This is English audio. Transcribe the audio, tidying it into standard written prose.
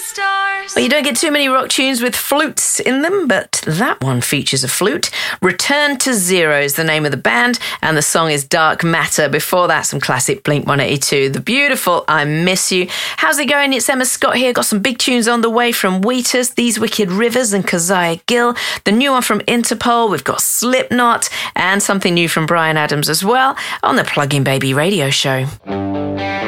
Well, you don't get too many rock tunes with flutes in them, but that one features a flute. Return to Zero is the name of the band, and the song is Dark Matter. Before that, some classic Blink-182. The beautiful I Miss You. How's it going? It's Emma Scott here. Got some big tunes on the way from Wheatus, These Wicked Rivers and Keziah Gill. The new one from Interpol. We've got Slipknot and something new from Bryan Adams as well on the Plug-in Baby radio show.